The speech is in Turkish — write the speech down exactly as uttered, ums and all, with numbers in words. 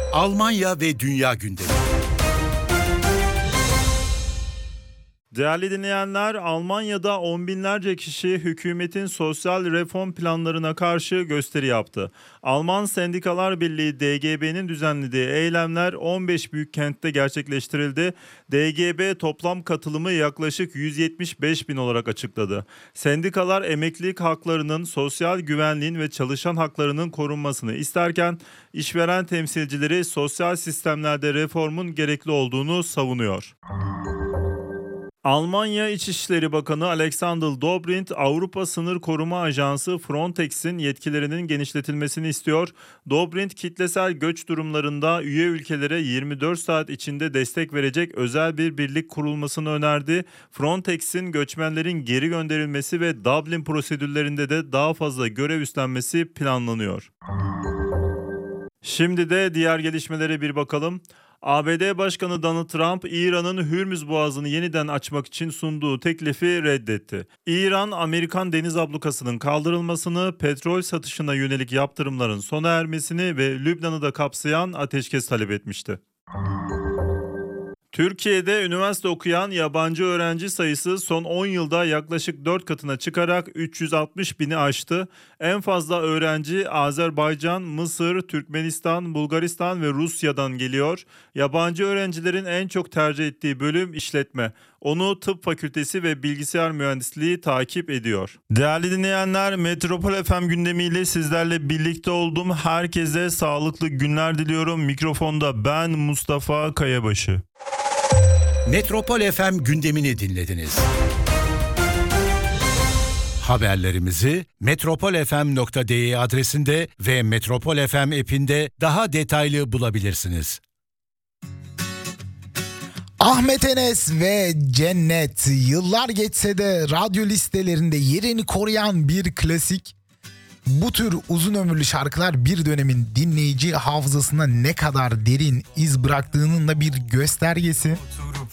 Almanya ve dünya gündemi. Değerli dinleyenler, Almanya'da on binlerce kişi hükümetin sosyal reform planlarına karşı gösteri yaptı. Alman Sendikalar Birliği D G B'nin düzenlediği eylemler on beş büyük kentte gerçekleştirildi. D G B toplam katılımı yaklaşık yüz yetmiş beş bin olarak açıkladı. Sendikalar emeklilik haklarının, sosyal güvenliğin ve çalışan haklarının korunmasını isterken işveren temsilcileri sosyal sistemlerde reformun gerekli olduğunu savunuyor. Almanya İçişleri Bakanı Alexander Dobrindt, Avrupa Sınır Koruma Ajansı Frontex'in yetkilerinin genişletilmesini istiyor. Dobrindt, kitlesel göç durumlarında üye ülkelere yirmi dört saat içinde destek verecek özel bir birlik kurulmasını önerdi. Frontex'in göçmenlerin geri gönderilmesi ve Dublin prosedürlerinde de daha fazla görev üstlenmesi planlanıyor. Şimdi de diğer gelişmelere bir bakalım. A B D Başkanı Donald Trump, İran'ın Hürmüz Boğazı'nı yeniden açmak için sunduğu teklifi reddetti. İran, Amerikan deniz ablukasının kaldırılmasını, petrol satışına yönelik yaptırımların sona ermesini ve Lübnan'ı da kapsayan ateşkes talep etmişti. Türkiye'de üniversite okuyan yabancı öğrenci sayısı son on yılda yaklaşık dört katına çıkarak üç yüz altmış bini aştı. En fazla öğrenci Azerbaycan, Mısır, Türkmenistan, Bulgaristan ve Rusya'dan geliyor. Yabancı öğrencilerin en çok tercih ettiği bölüm işletme. Onu tıp fakültesi ve bilgisayar mühendisliği takip ediyor. Değerli dinleyenler, Metropol F M gündemiyle sizlerle birlikte oldum. Herkese sağlıklı günler diliyorum. Mikrofonda ben Mustafa Kayabaşı. Metropol F M gündemini dinlediniz. Haberlerimizi metropol f m nokta d e adresinde ve Metropol F M app'inde daha detaylı bulabilirsiniz. Ahmet Enes ve Cennet, yıllar geçse de radyo listelerinde yerini koruyan bir klasik. Bu tür uzun ömürlü şarkılar bir dönemin dinleyici hafızasına ne kadar derin iz bıraktığının da bir göstergesi.